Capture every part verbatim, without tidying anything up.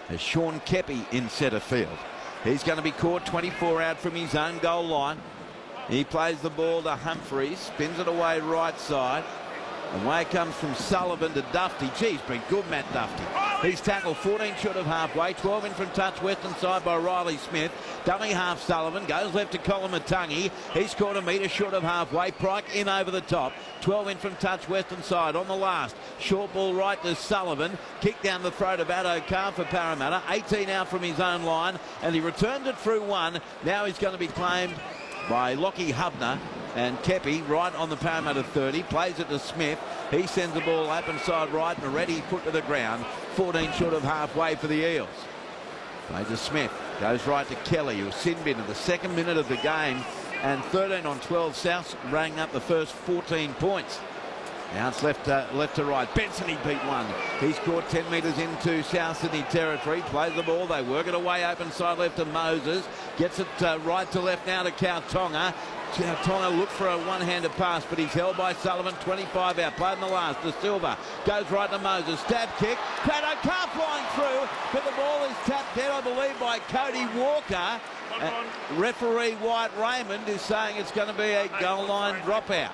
as Sean Keppie in centre field. He's going to be caught twenty-four out from his own goal line. He plays the ball to Humphries, spins it away right side. Away it comes from Sullivan to Dufty. Geez, been good, Matt Dufty. He's tackled fourteen short of halfway, twelve in from touch, western side by Riley Smith. Dummy half Sullivan, goes left to Kolomatangi. He's caught a metre short of halfway. Pryke in over the top, twelve in from touch, western side on the last. Short ball right to Sullivan. Kick down the throat of Addo-Carr for Parramatta. eighteen out from his own line, and he returned it through one. Now he's going to be claimed by Lockie Hubner. And Keppie right on the Parramatta thirty, plays it to Smith. He sends the ball open side right, and already put to the ground. fourteen short of halfway for the Eels. Plays to Smith, goes right to Kelly, who sin bin at the second minute of the game, and thirteen on twelve. South rang up the first fourteen points. Now it's left, uh, left to right. Benson, he beat one. He's caught ten metres into South Sydney territory. Plays the ball. They work it away open side left to Moses. Gets it uh, right to left now to Kautonga. Tonga looked for a one-handed pass, but he's held by Sullivan. twenty-five out, played in the last. De Silva goes right to Moses. Stab kick. Addo-Carr flying through, but the ball is tapped out, I believe, by Cody Walker. Uh, referee White Raymond is saying it's going to be a goal line dropout.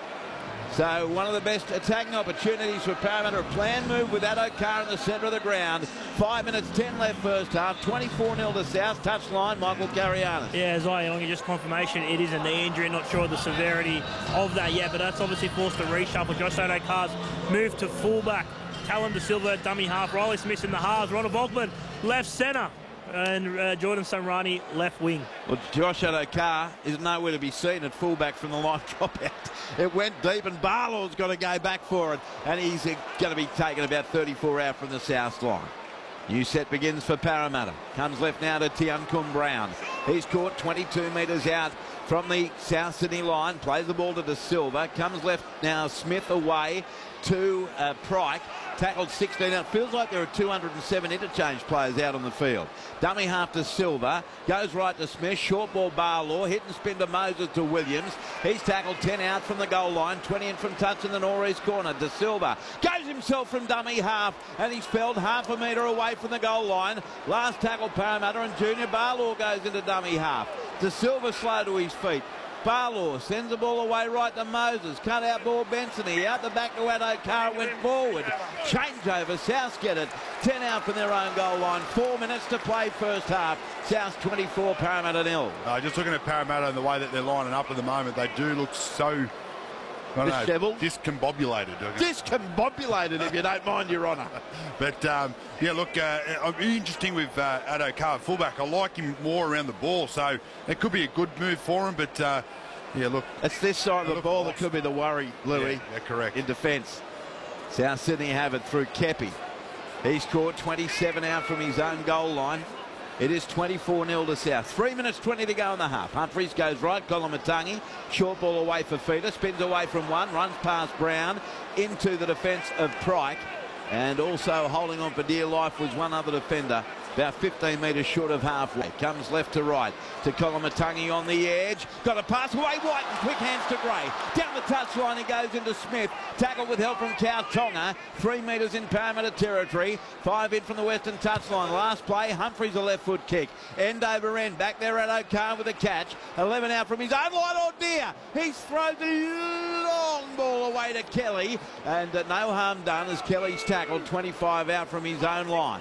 So one of the best attacking opportunities for Parramatta. A planned move with Addo-Carr in the centre of the ground. Five minutes, ten left first half. twenty-four nil to South. Touchline, Michael Carianis. Yeah, Zayonga, just confirmation it is a knee injury. Not sure of the severity of that yet, but that's obviously forced a reshuffle. Josh Addo-Carr's moved to fullback. Callum De Silva, dummy half. Riley Smith in the halves. Ronald Volkman, left centre. And uh, Jordan Samrani, left wing. Well, Josh Addo-Carr is nowhere to be seen at fullback from the line dropout. It went deep, and Barlow's got to go back for it, and he's uh, going to be taken about thirty-four out from the south line. New set begins for Parramatta. Comes left now to Tiancum Brown. He's caught twenty-two metres out from the South Sydney line. Plays the ball to De Silva. Comes left now, Smith away to uh, Pryke. Tackled sixteen out. Feels like there are two hundred and seven interchange players out on the field. Dummy half to Silva. Goes right to Smith. Short ball Barlaw. Hit and spin to Moses to Williams. He's tackled ten out from the goal line. twenty in from touch in the northeast corner. De Silva goes himself from dummy half, and he's felled half a metre away from the goal line. Last tackle Parramatta, and Junior Barlaw goes into dummy half. De Silva slow to his feet. Barlaw sends the ball away right to Moses. Cut out ball Benson. He out the back to Addo-Carr. Went forward. Change over. South get it. ten out from their own goal line. Four minutes to play first half. South twenty-four, Parramatta nil. Uh, just looking at Parramatta and the way that they're lining up at the moment, they do look so dishevelled. Discombobulated. Discombobulated, if you don't mind, Your Honour. But, um, yeah, look, uh, interesting with uh, Addo-Carr, fullback. I like him more around the ball, so it could be a good move for him. But, uh, yeah, look. It's this side of the ball that could be the worry, Louis. Yeah, yeah, correct. In defence. South Sydney have it through Keppie. He's caught twenty-seven out from his own goal line. It is twenty-four nil to South. Three minutes twenty to go in the half. Humphries goes right. Kolomatangi. Short ball away for Feeder. Spins away from one. Runs past Brown into the defence of Pryke. And also holding on for dear life was one other defender. About fifteen metres short of halfway. Comes left to right to Kolomatangi on the edge. Got a pass away. White and quick hands to Gray. Down the touchline he goes into Smith. Tackle with help from Kautonga. Three metres in Parramatta territory. Five in from the western touchline. Last play, Humphries a left foot kick. End over end. Back there Addo-Carr with a catch. eleven out from his own line. Oh dear. He's thrown the long ball away to Kelly. And uh, no harm done as Kelly's tackled. twenty-five out from his own line.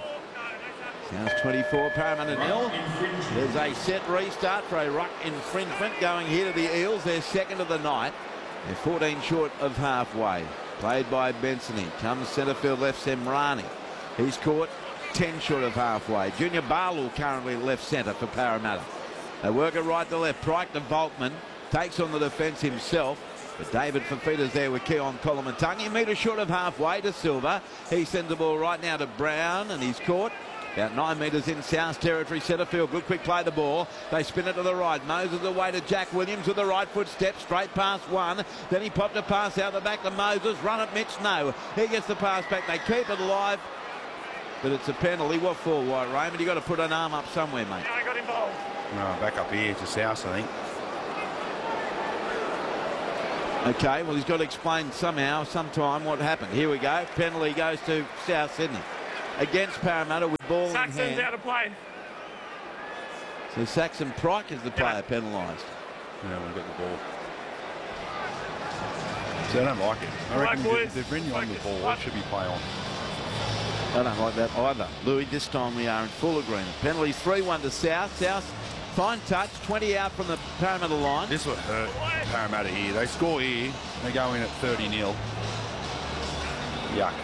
South twenty-four, Parramatta nil. There's a set restart for a ruck infringement going here to the Eels. They're second of the night. They're fourteen short of halfway. Played by Benson. Comes centre field left Semrani. He's caught ten short of halfway. Junior Barlow currently left centre for Parramatta. They work it right to left. Pryke to Volkman. Takes on the defence himself. But David Fafita's there with Keon Kolomatangi. A metre short of halfway to Silva. He sends the ball right now to Brown, and he's caught about nine metres in South territory, centre field. Good quick play the ball. They spin it to the right. Moses away to Jack Williams with the right foot step straight past one. Then he popped a pass out the back to Moses. Run it, Mitch. No. He gets the pass back. They keep it alive. But it's a penalty. What for, White Raymond? You've got to put an arm up somewhere, mate. I got involved. No, back up here to South, I think. Okay, well, he's got to explain somehow, sometime, what happened. Here we go. Penalty goes to South Sydney. against Parramatta with ball Saxon's in hand. out of play. So Saxon Pryke is the player Yeah. penalised. Yeah, we'll get the ball. So I don't like it. I Right, reckon boys. if they've been you on the ball, it should be play on. I don't like that either. Louis, this time we are in full agreement. Penalties three one to South. South, fine touch, twenty out from the Parramatta line. This will hurt Parramatta here. They score here, they go in at thirty nil. Yuck.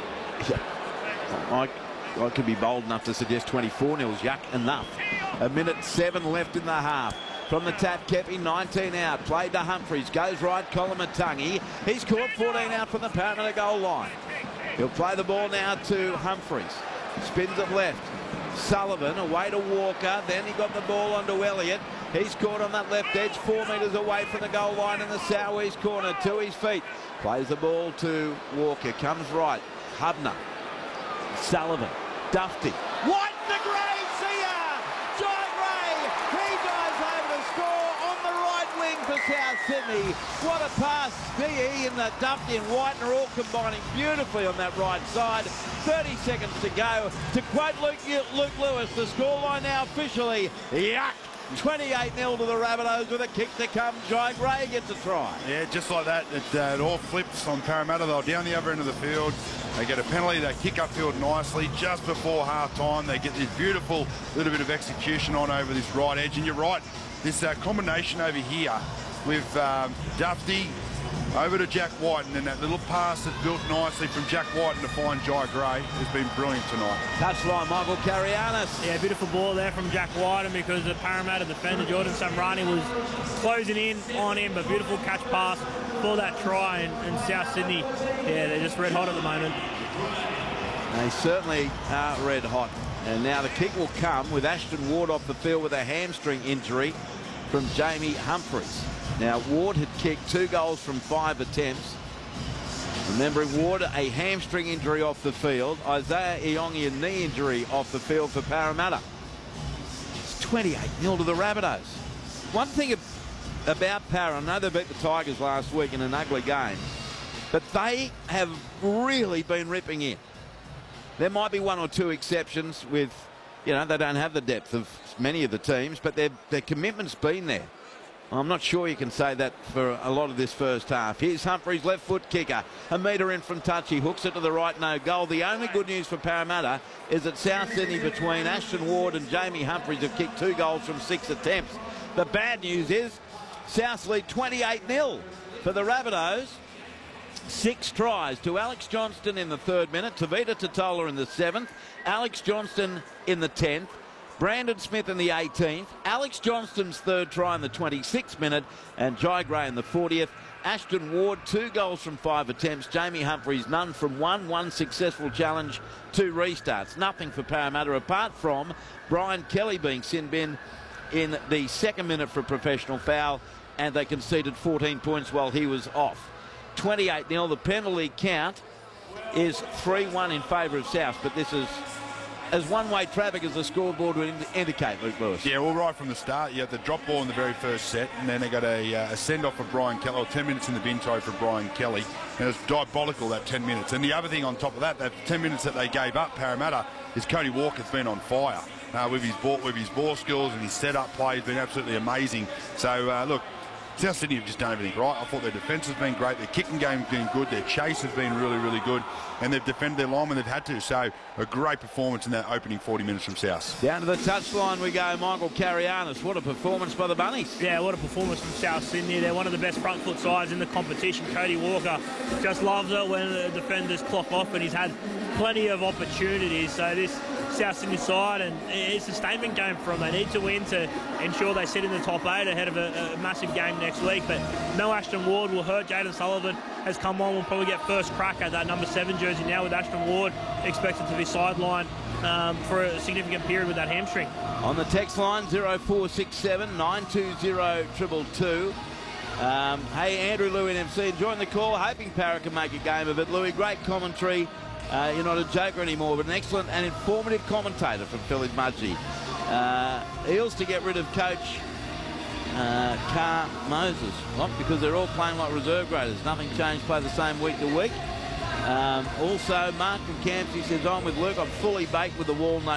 I, I could be bold enough to suggest twenty-four nil's yuck enough. A minute seven left in the half. From the tap, Kepi, nineteen out. Played to Humphries. Goes right, Colomatungi. He's caught fourteen out from the Parramatta goal line. He'll play the ball now to Humphries. Spins it left. Sullivan away to Walker. Then he got the ball onto Elliott. He's caught on that left edge, four metres away from the goal line in the southeast corner, to his feet. Plays the ball to Walker. Comes right. Hubner. Sullivan. Dufty. White in the grey. See ya! Jai Gray. He dives over to score on the right wing for South Sydney. What a pass. D E and the Dufty and White are all combining beautifully on that right side. thirty seconds to go. To quote Luke, Luke Lewis, the scoreline now officially, yuck. twenty-eight nil to the Rabbitohs with a kick to come. Jai Gray gets a try. Yeah, just like that, it, uh, it all flips on Parramatta. They're down the other end of the field. They get a penalty. They kick upfield nicely just before half-time. They get this beautiful little bit of execution on over this right edge. And you're right, this uh, combination over here with um, Dufty over to Jack White, and then that little pass that's built nicely from Jack White to find Jai Gray has been brilliant tonight. Touchline, Michael Carianis. Yeah, beautiful ball there from Jack White, and because the Parramatta defender Jordan Samrani was closing in on him, but beautiful catch pass for that try, and, and South Sydney, yeah, they're just red hot at the moment. They certainly are red hot. And now the kick will come with Ashton Ward off the field with a hamstring injury from Jamie Humphries. Now, Ward had kicked two goals from five attempts. Remembering Ward, a hamstring injury off the field. Isaiah Iongi, a knee injury off the field for Parramatta. It's twenty-eight nil to the Rabbitohs. One thing about Parra, I know they beat the Tigers last week in an ugly game, but they have really been ripping in. There might be one or two exceptions with, you know, they don't have the depth of many of the teams, but their, their commitment's been there. I'm not sure you can say that for a lot of this first half. Here's Humphries, left foot kicker. A metre in from touch. He hooks it to the right, no goal. The only good news for Parramatta is that South Sydney, between Ashton Ward and Jamie Humphries, have kicked two goals from six attempts. The bad news is South lead twenty-eight nil for the Rabbitohs. Six tries to Alex Johnston in the third minute, Tavita Totola in the seventh, Alex Johnston in the tenth, Brandon Smith in the eighteenth, Alex Johnston's third try in the twenty-sixth minute, and Jai Gray in the fortieth. Ashton Ward, two goals from five attempts. Jamie Humphries, none from one. One successful challenge, two restarts. Nothing for Parramatta apart from Brian Kelly being sin bin in the second minute for a professional foul, and they conceded fourteen points while he was off. twenty-eight nil. The penalty count is three one in favour of South, but this is as one-way traffic as the scoreboard would ind indicate, Luke Lewis. Yeah, well, right from the start, you had the drop ball in the very first set, and then they got a, uh, a send-off for Brian Kelly, or ten minutes in the bin toe for Brian Kelly, and it was diabolical, that ten minutes. And the other thing on top of that, that ten minutes that they gave up, Parramatta, is Cody Walker's been on fire uh, with his ball, with his ball skills and his set-up play. Has been absolutely amazing. So, uh, look, South Sydney have just done everything right. I thought their defence has been great. Their kicking game has been good. Their chase has been really, really good. And they've defended their line when they've had to. So a great performance in that opening forty minutes from South. Down to the touchline we go, Michael Carianis. What a performance by the Bunnies. Yeah, what a performance from South Sydney. They're one of the best front foot sides in the competition. Cody Walker just loves it when the defenders clock off, and he's had plenty of opportunities. So this South Sydney side, and it's a statement game for them. They need to win to ensure they sit in the top eight ahead of a, a massive game next week. But no Ashton Ward will hurt. Jaden Sullivan has come on. We'll probably get first crack at that number seven jersey now, with Ashton Ward expected to be sidelined um, for a significant period with that hamstring. On the text line, zero four six seven, nine two zero, two two two. Um, hey, Andrew Louie and M C enjoying the call, hoping Parra can make a game of it. Louie, great commentary. Uh, you're not a joker anymore, but an excellent and informative commentator from Philip Mudgee. Uh, Eels to get rid of coach uh, Carr Moses. Not because they're all playing like reserve graders. Nothing changed, play the same week to week. Um, also, Mark from Campsie says, I'm with Luke. I'm fully baked with the Walnut